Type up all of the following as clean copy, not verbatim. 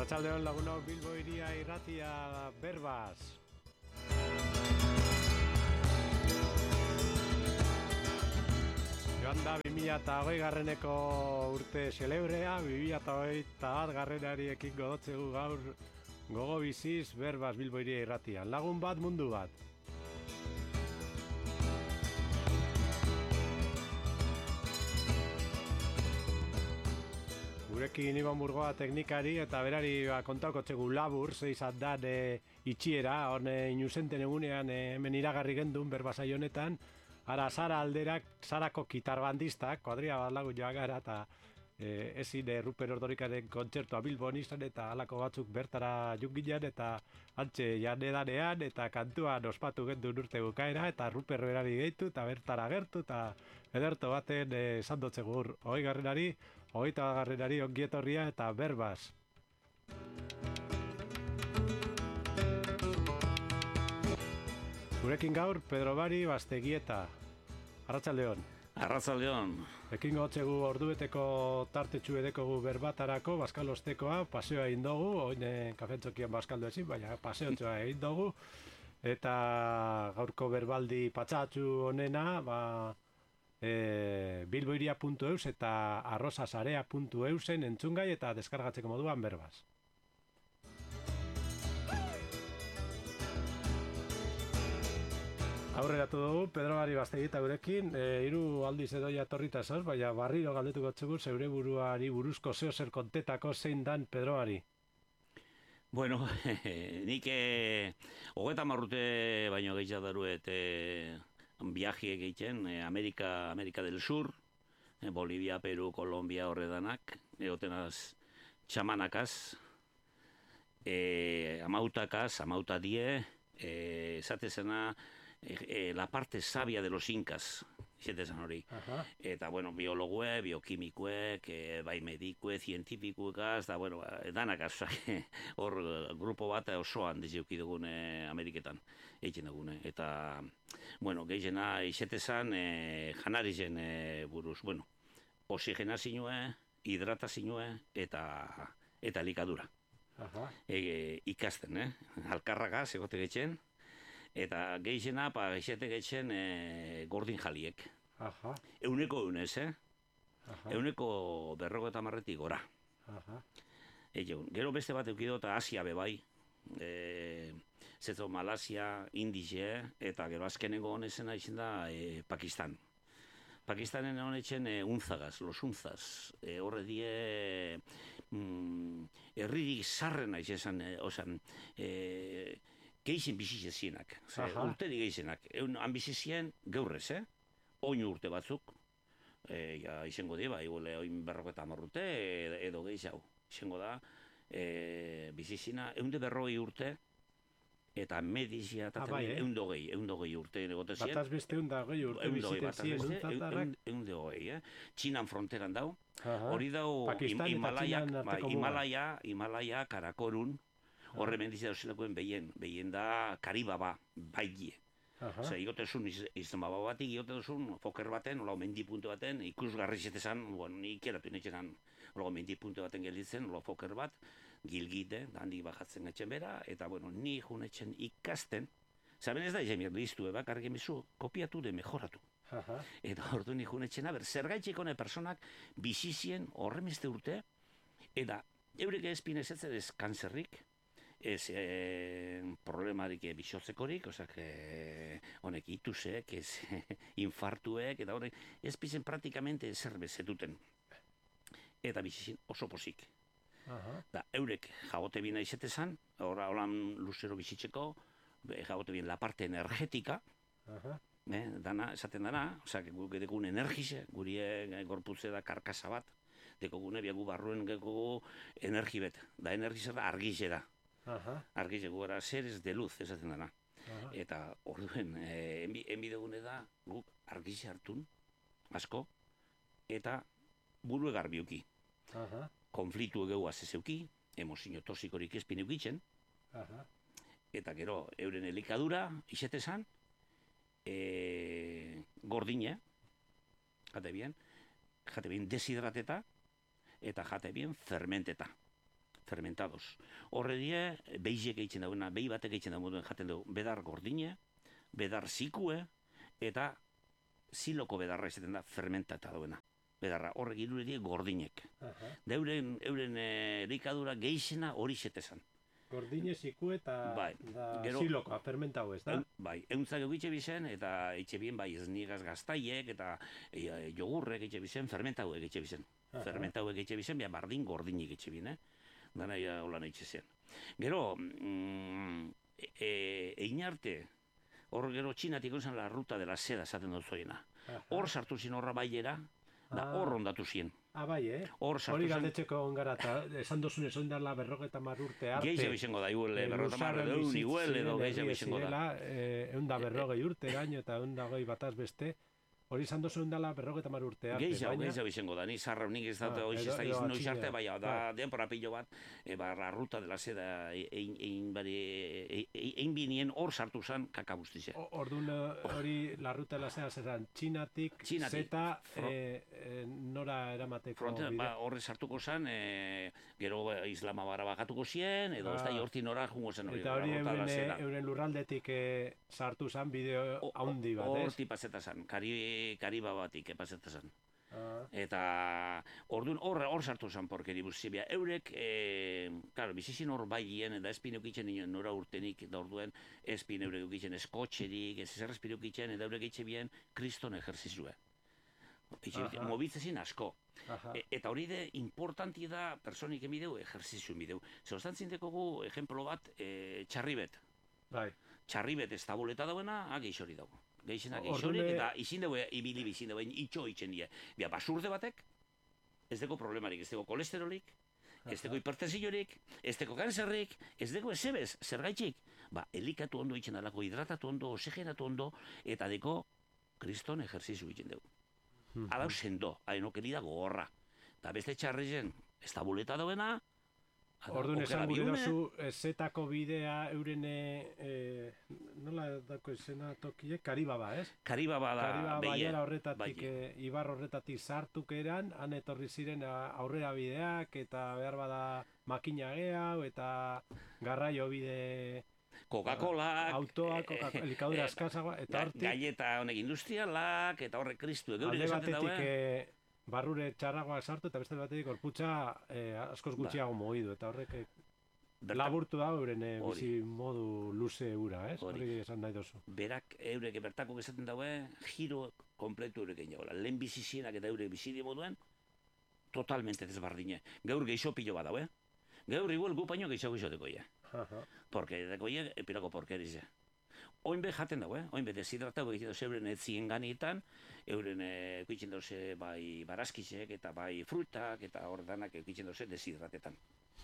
Arratsaldeon lagunok, Bilbo hiria irratia berbaz. Joan da 2020 urte celebrea, 2021 garrenari ekingo dotzegu gaur gogo biziz berbaz Bilbo hiria irratian. Lagun bat, mundu bat. Gurekin Iban Burgoa teknikari eta berari kontauko txegu labur, zeizat da itxiera, hone inusenten egunean hemen iragarri gendun berbazai honetan, ara Sara alderak, Sarako kitarbandistak, kuadria bat lagu joa gara, eta ezin Ruper Ordorikaren kontzertua Bilbon izan, eta halako batzuk bertara jungilean, eta antxe janedanean, eta kantuan ospatu gendun urte bukaera, eta Ruper berari gehitu, eta bertara gertu, eta ederto baten esan dotzegur, 20garrenari ongietorria eta berbaz. Gurekin gaur, Pedro Bari Bastegieta. Arratsaldeon. Arratsaldeon. Ekin gotzegu ordubeteko tartetxu edekogu berbatarako, baskalostekoa, paseoa egin dugu, oine kafentzokian baskaldu ezin, baina paseotxoa egin dugu. Eta gaurko berbaldi patxatxu honena, bilboiria.eus eta arrosasarea.eusen entzungai eta deskargatzeko moduan berbaz. Aurreratu dugu, Pedro Bari Bastegieta gurekin, 3 aldiz edoia torrita esos, baina barriro galdetuko txegur zeure buruari buruzko zeo zer kontetako zein dan Pedro Bari. Bueno, nik 30 urte baino gehiago daruet viaje egiten, Amerika del Sur, Bolivia, Peru, Colombia horredanak, egotenaz txamanakaz, amauta die, esatezena, la parte sabia de los incas, esatezen hori. Eta, bueno, biologue, biokimikuek, bai medikue, zientifikuekaz, da, bueno, danakaz, hor grupo bat osoan dizeuki dugune Ameriketan, egiten dugune. Eta, bueno, gehiena, esatezen, janarizen buruz, bueno, oxigenazioa, hidratazioa eta likadura. Ikasten, alkarragaz egote getxen, eta gehiena, geixete getxen gordin jaliek. Euneko eunez, euneko 50 gora. Gero beste bat eukido eta Asia bebai, zeto Malasia, Indize, eta gero azkenengo honezena izan da Pakistan. Pakistanen honetzen unzagaz, los unzaz, horre die herririk sarrena izan, geixen bizizienak, urteri geixenak. Han bizizien gaurrez, oin urte batzuk, izango di, oin 50 urte, edo geixau. Izango da, bizizina, 140 urte, eta medizia, eta 120 urte negotezien. Bataz beste 120 urte bizitezien unzatarrak? 120, Txinan fronteran dau. Hori dau, Himalaya, Karakorun, horre mendizia dauzenakoen behien da Karibaba, baigie. Osa, igotezun izan baba batik, igotezun foker baten, olau mendipuntu baten, ikusgarri zetezan, nik eratu netxenan, olau mendipuntu baten gelditzen, olau foker bat, gilgite, handik bajatzen etxen bera, eta, ni junetxen ikasten, zaben ez da izan listu, bakarrik emizu, kopiatu de mejoratu. Eta ordu nik junetxen, zergaitxik hone personak bizizien horremeste urte, eta eurek ezpinezetzen ez kanzerrik, ez problemarik bisotzekorik, osak honek itusek, ez infartuek, eta horrek ez pizen praktikamente zer bezetuten. Eta bizizin oso pozik. Da, eurek jabote bina izetezan, horan luzero bizitzeko, jabote bin la parte energetika, dana, esaten dana, osak guk edekun energize, gurie gorputze da karkasa bat, deko gune biagu barruen geko energi bet, da energize da argize da. Argize guara seres de luz esaten dana. Eta orduen enbidegune da guk argize hartun asko eta buru egarbiuki. Konfliktu egeu azezeuki, emozio toxikorik ezpin eukitzen, eta gero euren elikadura izetezan gordine, jate bien deshidrateta eta jate bien fermenteta. fermentados. Horre die, beizek eitzen dagoena, behi batek eitzen dagoen jaten dugu, bedar gordine, bedar zikue, eta ziloko bedarra izaten da fermentata dagoena. Bedarra, horrek irure die gordinek. Da euren elikadura geixena hori xetezan. Gordine, zikue eta zilokoa, fermentau ez da? Bai, euntzak egitxe bizen, eta etxe bien, bai, ez nigaz gaztaiek, eta jogurrek etxe bizen, fermentau egitxe bizen. Fermentau egitxe bizen, bian bardin gordinik etxe bien, Dana holan eitxe zen. Gero, egin arte, hor gero txinatik zen la ruta de la seda, esaten dut hor sartu zin horra baiera, da hor ondatu zien. Bai, hori galdetzeko ongara, eta esan dozun esan dela 50 urte arte. Geixe bizengo da, iguel edo geixe bizengo da. 140 urte gaino eta 120 bataz beste, hori izan dozu dela 50 urte arte. Geixa bizengo da, ni zarra unik ez dut hoiz ez da izan noiz arte, bai, da denpora pilo bat, la ruta de la seda egin binien hor sartu zen kakabustize. Orduan hori la ruta de la seda zeran txinatik, zeta nora eramateko bide? Horre sartuko zen, gero Islamabara bakatuko zien, edo ez da horti nora jungo zen hori. Eta hori euren lurraldetik sartu zen bideo haundi bat, ez? Horti paseta zen, Kariba batik epazeta zen. Eta orduan hor sartu zen porkeri buzibia. Eurek, claro, bizizin hor baien, eta espin eukitzen nora urtenik, da orduan espin eurek eukitzen eskotxerik, ez ezer espin eukitzen, eta eurek eitxe bien kriston ejerzizue. Mobitzezin asko. Eta hori de importanti da personik emideu, ejerzizu emideu. Zerostan zindekogu, ejemplo bat, txarribet. Txarribet ez tabuleta dauena, ageix hori dago. Geixenak eixorik, eta izin dugu ibili bizin dugu, itxo itxen die. Bia, basurde batek, ez deko problemarik, ez deko kolesterolik, ez deko hipertensiorik, ez deko kanzerrik, ez deko ezebez, zergaitxik. Elikatu ondo itxen alako, hidratatu ondo, oxigenatu ondo, eta deko kriston ejerzizu itxen dugu. Adau sendo, hainokeri da gogorra. Eta beste txarrizen, ez tabuleta dauena, orduan esan gure dozu, zetako bidea euren, nola dako izena tokie? Karibaba, ez? Karibaba da, baiera horretatik, ibar horretatik sartuk eran, han etorri ziren aurrera bideak, eta behar bada makina gehiago, eta garraio bide... Coca-Cola, autoak, elikadura eskazagoa, eta hortik... Galleta honek industrialak, eta horrek kristu. Alde batetik barrure txarragoak sartu, eta beste batetik gorputza askoz gutxiago mogidu, eta horrek laburtu da euren bizi modu luze ura, ez? Hori esan nahi dozu. Berak eurek bertako esaten daue, giro kompletu eurek egin jagoela. Lehen bizizienak eta eurek bizidi moduen, totalmente desbardine. Gaur geixo pilo bat daue. Gaur igual gu paino geixo deko ie. Porque deko ie, epirako porkerize. Oinbe jaten dago, oinbe deshidratau egiten doze euren etzien ganietan, euren ekitzen doze bai barazkizek eta bai frutak eta hor danak ekitzen doze deshidratetan.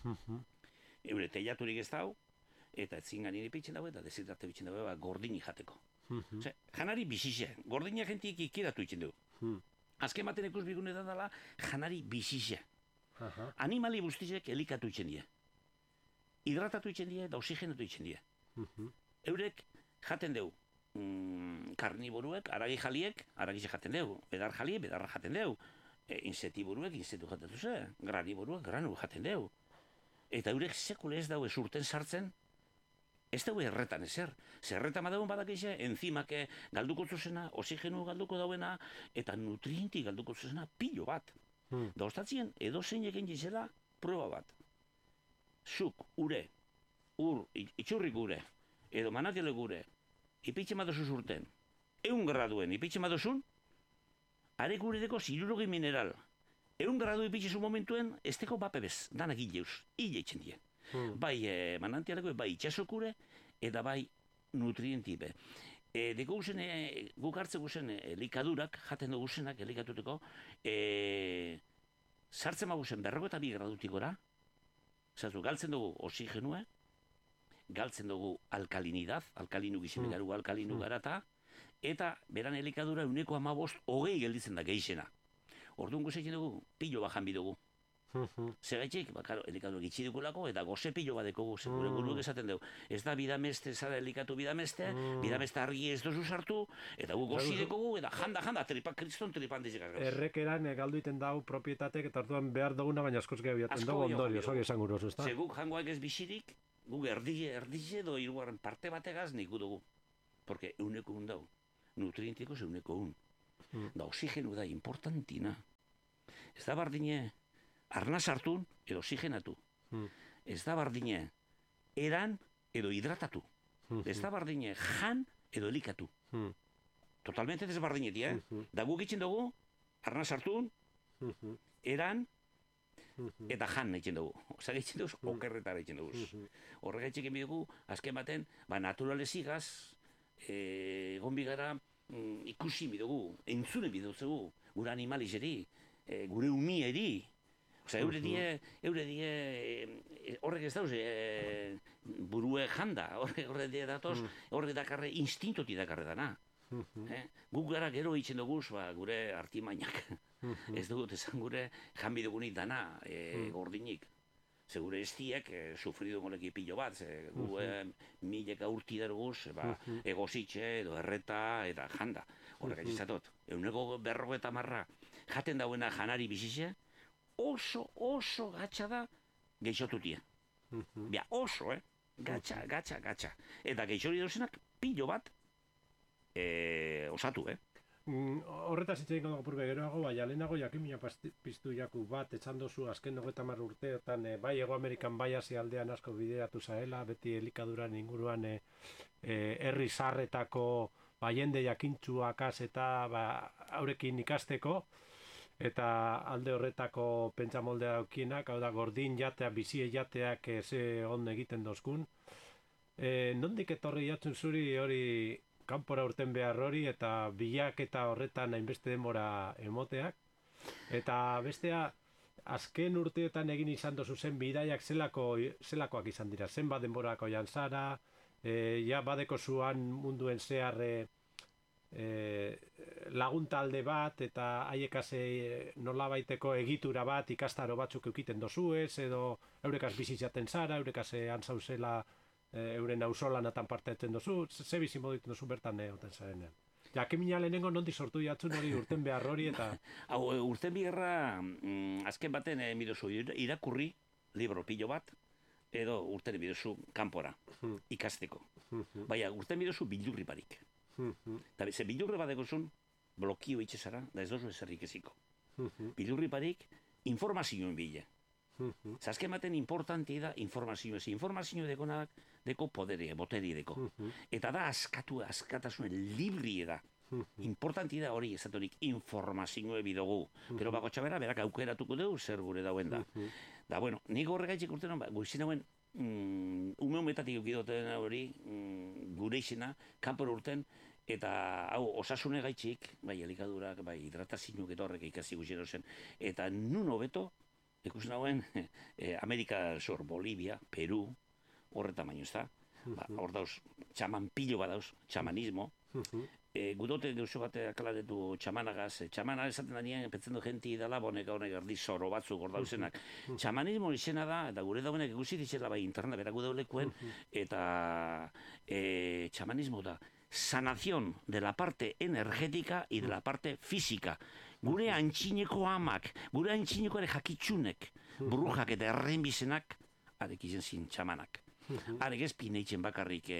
Eure teiaturik ez dau, eta etzien ganien epitzen dago eta deshidrate bitzen dago gordini jateko. Janari bizize, gordina jentik ikidatu itzen dugu. Azken baten ikus bigune da dela, janari bizize. Animali guztizek elikatu itzen die. Hidratatu itzen die eta oxigenatu itzen die. Eurek jaten dugu, karniboruek, aragi jaliek, aragize jaten dugu, bedar jaliek, bedarra jaten dugu, insetiburuek, insetu jaten duzu, graniboruek, granu jaten dugu. Eta eurek sekule ez daue surten sartzen, ez daue erretan ezer. Zerretan badauen badakize, enzimak galduko zuzena, oxigenu galduko dauena, eta nutrienti galduko zuzena pilo bat. Da ostatzien, edo zein egin gizela, prueba bat. Zuk, ure, itxurrik ure, edo manatiale gure, ipitxe madozu zurten, 100 graduen ipitxe madozun, are gure deko 60 mineral. 100 gradu ipitxe zu momentuen, ez deko bapebez, danak hileuz, hile itxen die. Bai manantialeko, bai itxasokure, eta bai nutrientipe. Deko guzen, guk hartze guzen elikadurak, jaten dugu guzenak elikatuteko, sartzen maguzen 52 gradutik gora, zatu, galtzen dugu oxigenua, galtzen dugu alkalinidad, alkalinu gizime garu alkalinu garata, eta beran elikadura 115 gelditzen da geixena. Orduan guzekin dugu, pilo bajan bidugu. Segaitxik, karo, elikatu gitxi dukulako, eta goze pilo bat dekogu, gure buruak esaten dugu. Ez da bidameste, zara elikatu bidameste, bidameste argi ez dozu sartu, eta gu gozi dekogu, eta janda, kriston tripan dizikaz. Errekeran galdu iten dau propietatek, eta hartuan behar duguna, baina askoz gehiago jaten dugu ondorio, hori esan gurozu, ez da? Zeguk jangoak ez bisirik, guk erdize edo hirugarren parte bategaz nik dugu. Porque euneko dau, nutrientiko euneko Da oxigenu da importantina. Ez da bardine arna sartun edo oxigenatu. Ez da bardine eran edo hidratatu. Ez da bardine jan edo elikatu. Totalmente desbardineti, Da guk itzen dugu, arna sartun, eran eta jan egiten dugu. Osa egiten dugu, okerretara egiten dugu. Horregaitzik egin dugu, azken baten, naturalezigaz, egon bigara ikusi bidugu, entzune bidugu, gure animalizeri, gure umieri. Osa, eure die, horrek ez dauz, burue janda, horrek die datoz, horrek dakarre, instintoti dakarre dana. Guk gara gero egiten dugu, gure artimainak. Ez dugut, esan gure janbi dugunik dana, gordinik. Segure estiek sufridu moleki pilo bat, gu mileka urti daruguz, egozitxe edo erreta eta janda. Horrek izatot, euneko 50 jaten dauena janari bizize, oso gatsa da geixotutia. Bia, oso, gatsa. Eta geixori dozenak pilo bat osatu, Horretaz hitz egingo dugu purbe geroago, baina lehenago jakimina piztu jaku bat, etxan dozu azken 30 urteotan, bai Ego Amerikan bai Asia aldean asko bideratu zaela, beti elikaduran inguruan herri zarretako jende jakintzuakaz eta haurekin ikasteko, eta alde horretako pentsamoldea daukienak, hau da gordin jateak, bizie jateak ze on egiten dozkun. Nondik etorri jatzen zuri hori kanpora urten behar hori eta bilaketa horretan hainbeste denbora emoteak. Eta bestea, azken urteetan egin izan dozu zen bidaiak zelakoak izan dira. Zenbat denborako jantzara, ja badeko zuan munduen zehar laguntalde bat eta haiekaz nolabaiteko egitura bat ikastaro batzuk eukiten dozuez, edo eurekaz bizitzaten zara, eurekaz antzauzela euren auzolanatan parte eten dozu, ze bizi modu iten dozu bertan oten zarenean. Jakimina lehenengo nondik sortu jatzun hori urten behar hori eta... Hau, urten biherra, azken baten bidozu irakurri, libro pilo bat, edo urten bidozu kanpora, ikasteko. Baina, urten bidozu bildurri barik. Eta ze bildurri bat egozun, blokio itxezara, da ez dozu ezerrik eziko. Bildurri barik, informazioen bile. Azken baten importanti da informazioa. Informazio dekonak deko poderi, boteri deko. Eta da askatasunen libri da. Importanti da hori ezatorik informazioa bidogu. Pero bako txabera, berak aukeratuko dugu zer gure dauen da. Da, bueno, nik horregaitzik urtenan, guizien hauen, umeumetatik eukidoten hori, gure izena, kanpor urten, eta hau, osasune gaitzik, bai elikadurak, bai hidratazioak eta horrek ikasi guzien zen, eta nun hobeto, ikusten hauen, Amerika zor, Bolivia, Peru, horretan baino ez da. Hor dauz, txaman pilo bat dauz, txamanismo. Gudote gauzo bat akalaretu txamanagaz. Txamana esaten da nien, pentzen du jenti dala, bonek honek erdi zoro batzuk hor dauzenak. Txamanismo izena da, eta gure dauenek ikusi ditzela bai internet beraku daulekuen, eta txamanismo da sanación de la parte energética y de la parte física. Gure antxineko amak, gure antxineko ere jakitsunek, brujak eta errenbizenak, arek izen zin txamanak. Arek ez pineitzen bakarrik,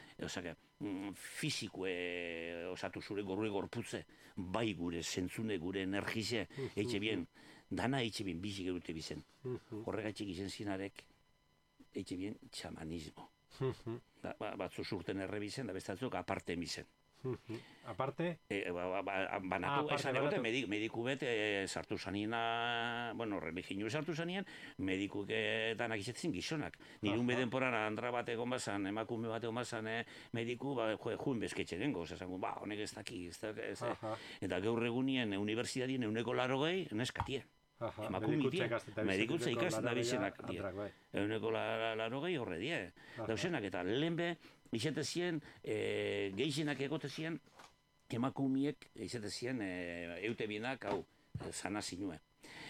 fizikue osatu zure gorue gorputze, bai gure zentzune, gure energize, eitxe bien, dana eitxe bien, bizi gerute bizen. Horregaitxik izen zinarek, eitxe bien, txamanismo. Batzu zurten errebizen, da bestatzuk aparte bizen. Aparte? Banatu, esan egote, mediku bet sartu zanina, bueno, religinu sartu zanien, medikuk danak izatzen gizonak. Nirun bedenporan andra bat egon bazan, emakume bat egon bazan, mediku, juin bezketxe dengo, esango, honek ez daki, eta gaur egunien unibertsitatien euneko 80 neskatie. Medikutza ikasten da bizenak. Euneko 80 horre die. Dauzenak, eta lehenbe, izate zien, gehienak egote zien, emakumiek, izate zien, eute bienak, hau, sana zinue.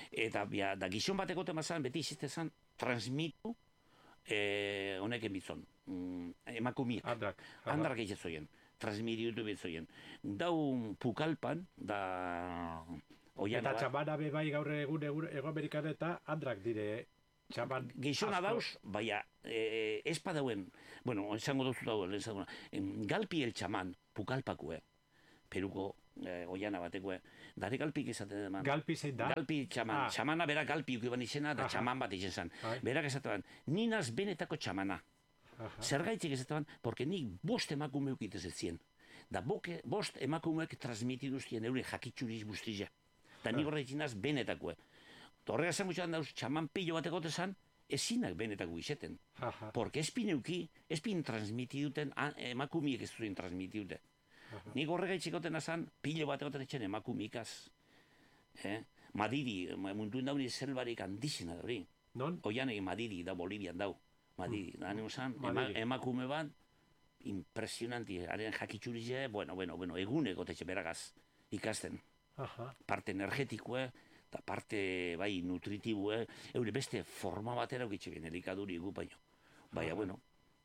Eta da gizon bateko temazan, beti izitezan, transmitu honeken bitzon. Emakumiek. Andrak egitzoien. Transmitiutu bitzoien. Dau pukalpan, da... Eta txamana bai gaur egun Ego Amerikan eta andrak dire txaman... Gizona dauz, baina ez padauen, bueno, esango duzu dauen, galpi el txaman, pukalpakue, peruko oiana batekue, dare galpik esaten eman. Galpi zein da? Galpi txaman, txamana bera galpi ukiban izena, da txaman bat izen zan. Berak esaten ninaz benetako txamana. Zergaitzik esaten, porque nik bost emakume ukitez ez zien. Da bost emakumeek transmitiduztien eure jakitxuriz guztize. Da nik horretzinaz benetakoe. Horrega zen gutxan dauz, txaman pilo bat egotezan, ezinak benetako izeten. Porque espin euki, espin transmitiduten, emakumiek ez duen transmitidute. Nik horrega itxikoten azan, pilo bat egoten etxen emakumikaz. Madiri, munduen dauni zelbarik handizena dauri. Non? Oian egin Madiri, da Bolivian dau. Madiri, da neuzan, emakume bat, impresionanti, haren jakitxurize, bueno, eguneko tetxe beragaz ikasten. Parte energetikoe, eta parte bai nutritibue, eure beste forma batera ukitxe bien, elikaduri egu baino. Baina, bueno,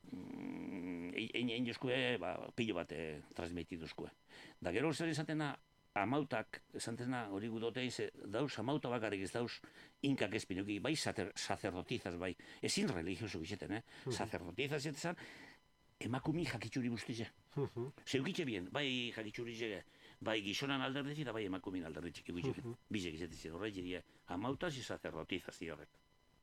egin jozkue, pilo bat transmitiduzkue. Da gero zer izatena, amautak, esantena hori gudote, dauz amauta bakarrik ez dauz inkak espinuki, bai sacerdotizaz, bai, ezin religioso bizeten, sacerdotizaz etzan, emakumi jakitxuri guztize. Zeukitxe bien, bai jakitxuri zege, bai gizonan alderdetzi eta bai emakumin alderdetzik egitxe. Bizek izatezen horrek diria, amautaz y sacerdotizaz horrek.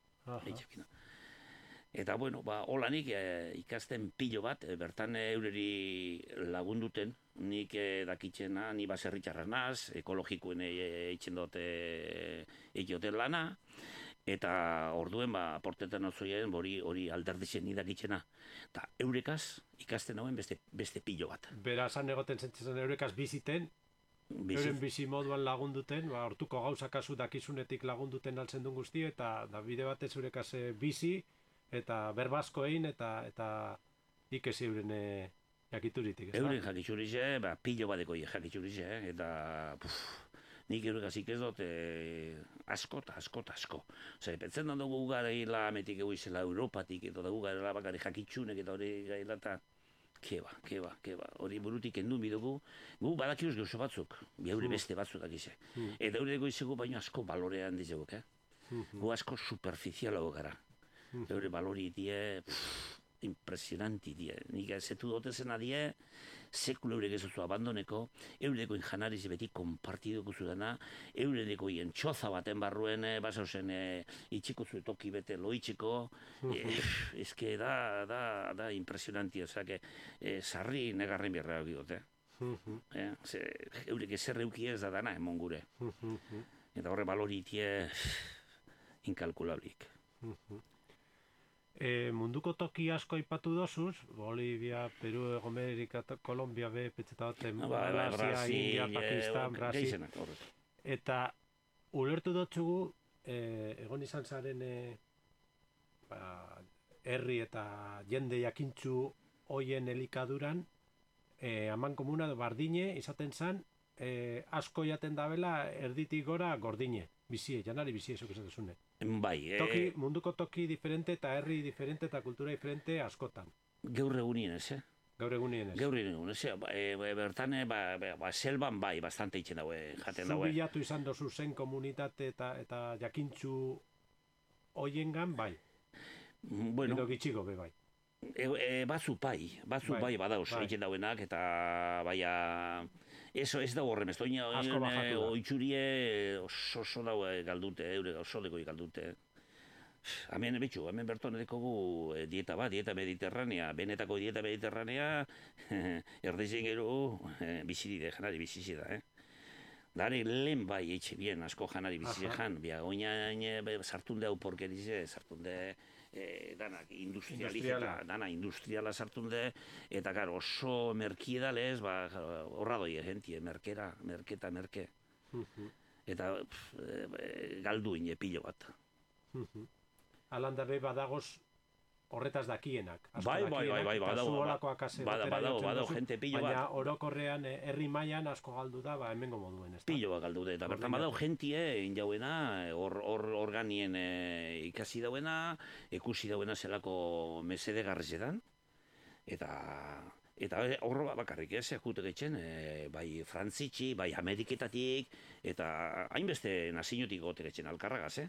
Eta, bueno, holanik ikasten pilo bat, bertan eureri lagunduten, nik dakitzena, ni baserritxarra naz, ekologikoen eitzen dut egiten lana, eta orduen, aportetan otzoien, hori alderditzen ni dakitzena. Eta eurekaz ikasten hauen beste pilo bat. Bera, zan egoten zentzen eurekaz biziten, euren bizi moduan lagunduten, hortuko gauza kasu dakizunetik lagunduten altzen duen guzti, eta bide batez eurekaz bizi, eta berbazko egin, eta ikesi euren jakituritik. Euren jakiturize, pilo badeko jakiturize, eta nik eurekaz ikez dut asko. Zer, pentzen dugu gugare hila ametik egu izela Europatik, eta gugare hila bakari jakitsunek, eta hori gaila, eta keba, hori burutik endu bidugu, gu badakiuz gauzo batzuk, eure beste batzuk dakize. Eta eure dugu izegu baino asko balorean dizeguk, gu asko superficialago gara. Eure balori die, impresionanti die. Nik zetu dotezena die, sekula eurek ez duzu abandoneko, eureko injanariz beti konpartiduko zudana, eureko txoza baten barruen, basauzen itxiko zuetoki bete loitxeko, ezke da impresionanti, ezake, sarri negarren birra egidote. Eurek ezer euki ez da dana emon gure. Eta horre balori die, inkalkulablik. Munduko toki asko aipatu dozuz, Bolivia, Peru, Ego Amerika, Kolombia, petzeta baten, Malasia, India, Pakistan, Brasil. Eta ulertu dutzugu, egon izan zaren herri eta jende jakintzu hoien elikaduran, haman komuna bardine izaten zen, asko jaten dabela erditik gora gordine, bizie, janari bizie esok esatuzune. Bai, munduko toki diferente eta herri diferente eta kultura diferente askotan. Gaur egunien ez, Gaur egunien ez. Gaur egunien ez, bertan, selban bai, bastante itxen daue, jaten daue. Zu bilatu izan dozu zen komunitate eta jakintzu hoiengan bai. Bueno. Edo gitxiko be bai. Batzu bai badauz, egiten dauenak, eta baia... Eso ez da horrem, ez doina oitzurie oso daue galdute, eure oso deko galdute. Hemen berton edekogu dieta mediterranea, benetako dieta mediterranea, erdezen gero biziride, janari bizizida, Dare lehen bai eitxe bien, asko janari bizizide jan, oinain sartunde hau porkerize, sartunde danak dana industriala sartunde, eta gara oso merkiedalez, horra doi gentie, merke. Eta galduin pilo bat. Alandabe badagoz horretaz dakienak. Bai, badau, jente pilo bat. Baina orokorrean herri mailan asko galdu da, hemengo moduen, ez da? Pilo bat galdu da, eta bertan badau jentie, injauena, organien ikasi dauena, ikusi dauena zelako mesede garrezetan, eta horro bakarrik ez, jute getxen, bai Frantzitxi, bai Ameriketatik, eta hainbeste nazinotik gote getxen alkarragaz,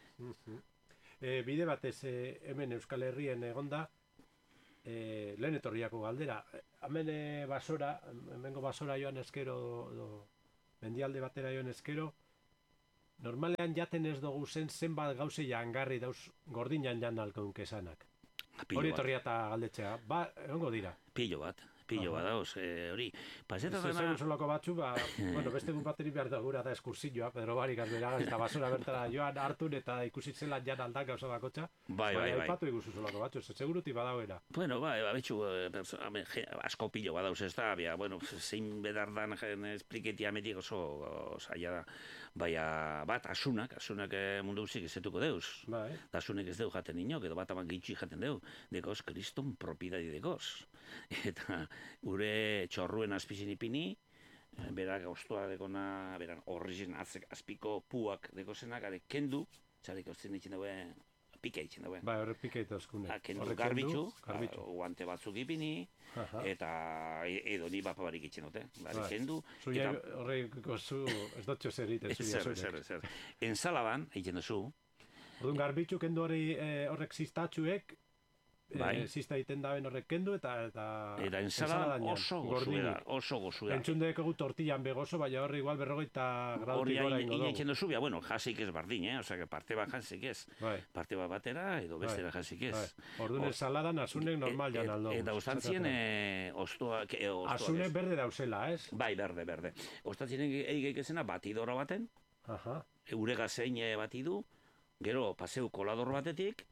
Bide batez hemen Euskal Herrien egonda, lehen etorriako galdera. Hemen hemengo basora joan eskero, mendialde batera joan eskero, normalean jaten ez dugu zenbat gauze jangarri dauz gordinan jan alkounk esanak. Hori etorria eta galdetzea, egongo dira. Pilo bat dauz, hori. Paseta dena... Zegoen solako batzu, beste gu bateri behar da gura da eskursioa, Pedro Barikaz beragaz, eta basura bertara joan hartun eta ikusitzela jan aldak gauza bakotxa. Bai. Ipatu iguzu solako batzu, seguruti badauera. Bueno, betxu, asko pilo badauz ez da, zein bedardan espliketi ametik oso zaila da. Baina bat, asunak mundu guzik ezetuko deuz. Asunek ez deu jaten inok, edo bat aman gitxi jaten deu. Dekoz, kriston propidadi dekoz. Eta gure txorruen azpizin ipini, berak oztua dekona, beran horrizien azpiko puak dekozenak, kendu, txarek oztzen ditzen daue, pika ditzen daue. Horre pika itazkunek. Kendu garbitzu, guante batzuk ipini, eta edo ni bapabarik itzen dute. Kendu. Zuia horreiko zu, ez dutxo zer iten zuia zuinek. Zer. Enzalaban, egiten duzu. Ordun garbitzu kendu horrek ziztatxuek, zizta egiten daben horrek kendu, eta enzaladan oso gozu da. Entzun deko gu tortillan begozo, baina horre igual 40 gradutik gora ingo dugu. Hori egiten duzu, jasik ez bardin, parte bat jasik ez. Parte bat batera, edo bestera jasik ez. Orduan ensaladan asunek normal jan aldo. Eta ostantzien ostoak... Asunek berde dauzela, ez? Bai, berde. Ostantzien egeik ezena batidora baten, eurega zein batidu, gero paseu kolador batetik,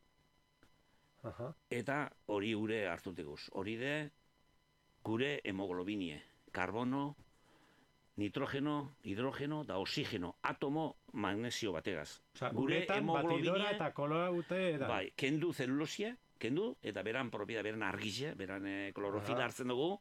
eta hori gure hartuteguz. Hori de gure hemoglobinie. Karbono, nitrogeno, hidrogeno da oxigeno. Atomo magnesio bategaz. Gure batidora eta koloa gute da. Bai, kendu zelulosia, eta beran propida, beran argizia, beran klorofila hartzen dugu,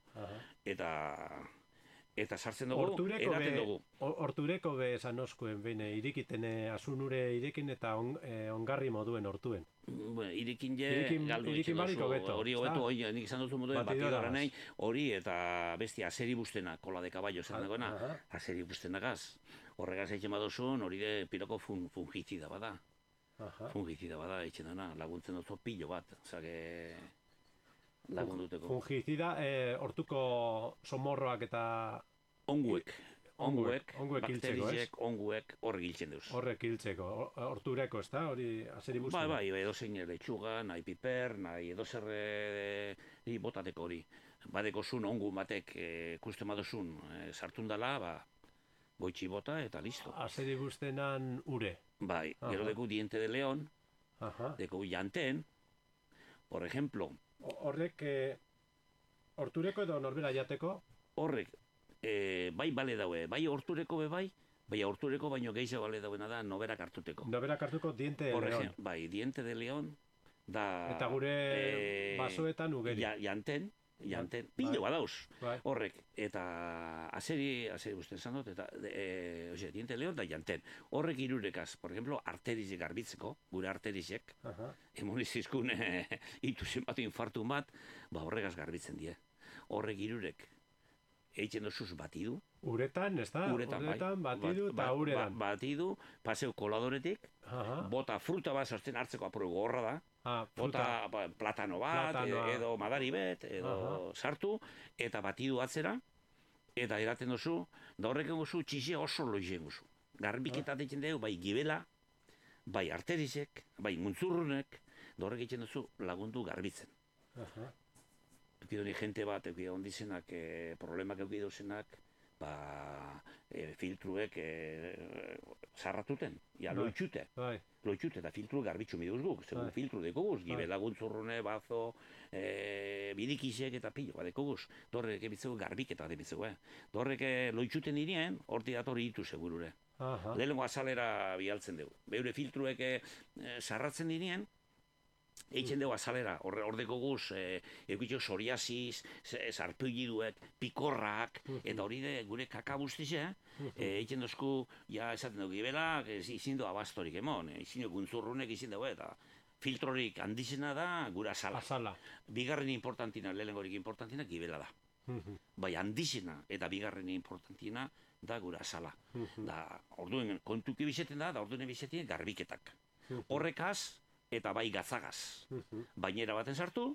eta sartzen dugu, eraten dugu. Hortureko be esan oskuen, bine, irikiten asunure irikin eta ongarri moduen hortuen. Irikin galdu ditzen duzu, hori hobetu, nik izan duzu moduen batidora nahi, hori eta besti azeri bustena, kola de caballo esan dagoena, azeri bustenagaz. Horregaz egin baduzun, hori de piloko fungizida bada. Fungizida bada, egin dena, laguntzen duzu pilo bat, zake... lagunduteko. Fungizida, hortuko somorroak eta... Onguek hiltzeko, ez? Onguek horrek hiltzen duz. Horrek hiltzeko, hortureko, ez da? Hori azeri buzten? Bai, edozein leitxuga, nahi piper, nahi edozerre botateko hori. Badeko zun ongu batek kusten badozun sartun dela, goitxi bota eta listo. Azeri buztenan ure? Bai, gero deku diente de león, deku janten, por ejemplo... Horrek, hortureko edo norbera jateko? Horrek, bai bale daue, bai hortureko bai hortureko baino gehiago bale dauena da noberak hartuteko. Noberak hartuko diente de león. Bai, diente de león, da... Eta gure basoetan ugeri. Janten, pilo badauz, horrek, eta azeri guztien zan dut, eta diente leon da janten. Horrek irurekaz, por ejemplo, arterizek garbitzeko, gure arterizek, emonizizkun ituzen bat, infartu bat, horregaz garbitzen die. Horrek irurek, eitzen dozuz batidu. Uretan, ez da? Uretan, batidu eta uredan. Batidu, paseu koladoretik, bota fruta bat zazten hartzeko apuro gorra da, bota platano bat, edo madari bet, edo sartu, eta batidu atzera, eta eraten dozu, da horreken gozu txizia oso loizen gozu. Garbiketat egiten dugu, bai gibela, bai arterizek, bai muntzurrunek, da horrek egiten dozu lagundu garbitzen. Eukidoni jente bat, ondizenak, problemak eukidozenak, filtruek zarratuten, loitxute. Loitxute eta filtru garbitzu miduz guk, segun filtru dekoguz, gibe laguntzurrune, bazo, bidikizek eta pilo bat dekoguz. Dorrek ebitzegu garbiketa bat ebitzegu, Dorrek loitxuten dirien, horti datorri ditu segurure. Lehenengo azalera bialtzen dugu. Beure filtruek zarratzen dirien, Eitzen dugu azalera, ordeko guz, eukitxo psoriasis, sarpulliduek, pikorrak, eta hori de gure kaka guztize, eitzen dozku, ja esaten dugu gibela, izin du abastorik emon, izin du guntzurrunek izin dugu, eta filtrorik handizena da gure azala. Bigarren importantina, lehenengorik importantina, gibela da. Bai, handizena eta bigarren importantina da gure azala. Orduen kontuki bizeten da orduen bizeten garbiketak. Horrekaz, eta bai gatzagaz. Bainera baten sartu,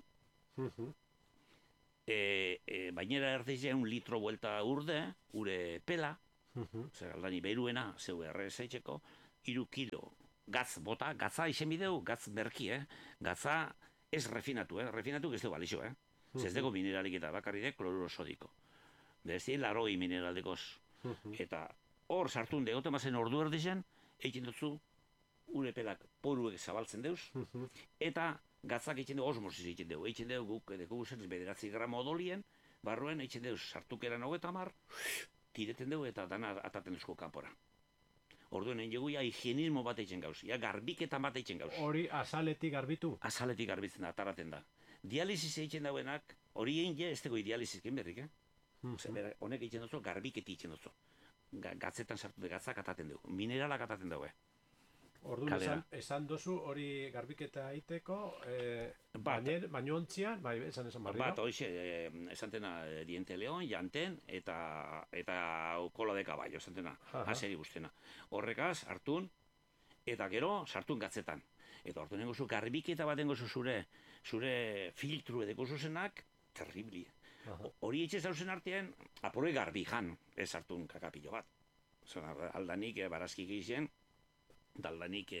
bainera erdizean litro buelta urde, ure pela, zer aldani beruena, zeu errezeitzeko, 3 kilo gatz bota, gatza izen bideu, gatz merki, gatza ez refinatu, refinatu ez dugu alixo, ez dugu mineralik eta bakarri de kloruro sodiko. Dezi, laroi mineraldekoz. Eta hor sartun degote mazen ordu erdizen, egin dutzu, ure pelak poruek zabaltzen deuz, eta gatzak egin dugu osmosis egin dugu. Egin dugu guk edeko guzen 9 gramo odolien, barruen egin dugu sartukeran 30, tireten dugu eta dana ataten duzko kanpora. Orduen egin dugu, higienismo bat egin gauz, garbiketan bat egin gauz. Hori azaletik garbitu? Azaletik garbitzen da, ataraten da. Dializis egin dauenak, hori egin ez dugu dializis egin berrik, honek egin duzu, garbiketi egin duzu. Gatzetan sartu gatzak ataten dugu, mineralak ataten dugu. Orduan esan dozu hori garbiketa egiteko, baino ontzian, bai, esan barri. Bat, hoxe, esantena diente leon, janten, eta kola de caballo, esantena, haseri guztena. Horrekaz, hartun, eta gero, sartun gatzetan. Eta orduan gozu, garbiketa baten gozu zure filtru edeko zuzenak, terribli. Hori etxe zauzen artean, apuroi garbi jan, ez hartun kakapillo bat. Aldanik barazkik egizien, daldanik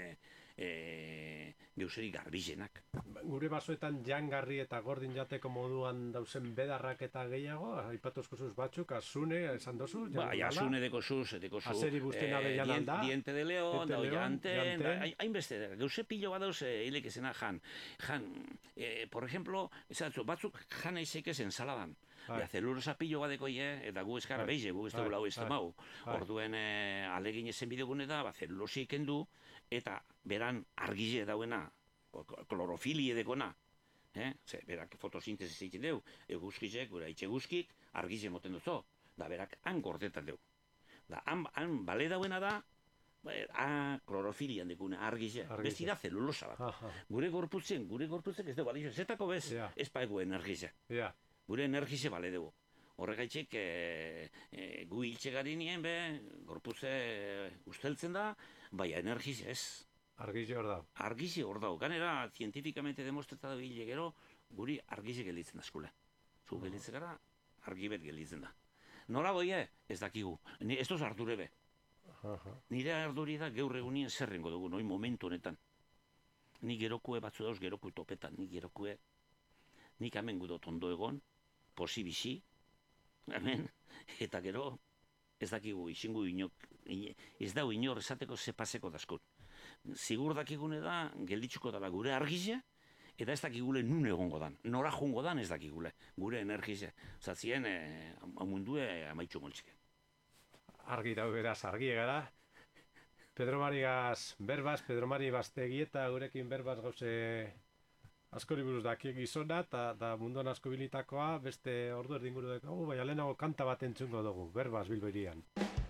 geuseri garbizenak. Gure basoetan jangarri eta gordin jateko moduan dauzen bedarrak eta gehiago, aipatuzko zuz batzuk, azune, esan dozu? Bai, azune deko zuz, azeri buztena behianan da. Diente de león, janten, hainbeste, geuse pillo bat dauz hilek ezena jan. Por ejemplo, batzuk jan eizeik ez ensaladan. Zelulosa pillo badeko eta gu eskara behize, gu ez dugu lau ez demau. Orduen alegin ezen bidegune da, zelulosi ikendu, eta beran argize dauena, klorofili edekona. Berak fotosintesis egiten deu, eguzkizek, gura itxe guzkik, argize moten duzo. Da berak han gordetan deu. Da han bale dauena da, klorofilian dekune argize. Besti da zelulosa bat. Gure gorputzek ez dugu balizio. Zetako bez, ez paegu energize. Gure energize bale dugu. Horregaitxek gu hiltxe gari nien, gorputze usteltzen da, bai energize ez. Argize hor dau. Argize hor dau. Ganera, zientifikamente demostreta da hile gero, guri argize gelditzen da eskule. Zu gelditzen gara, argibet gelditzen da. Nola goie, ez dakigu. Ez doz ardure be. Nire arduri da gaur egunien zerrengo dugu, noi momentu honetan. Ni gerokue batzu dauz, gerokue topetan, ni gerokue. Nik hemen gudot ondo egon, posibisi, hemen, eta gero, ez dakigu, izingu inok, ez dau inor esateko zepaseko daskun. Zigur dakigune da, gelditzuko dala gure argize, eta ez dakigule nun egongo dan. Nora jongo dan ez dakigule, gure energize. Zatzien, mundue amaitxo moltxike. Argi dau beraz, argi egara. Pedro Marigaz berbaz, Pedro Mari Bastegieta gurekin berbaz gauze askori buruz daki gizona, eta munduan asko bilitakoa, beste ordu erdinguru dugu, baina lehenago kanta bat entzungo dugu, berbaz Bilbo hirian.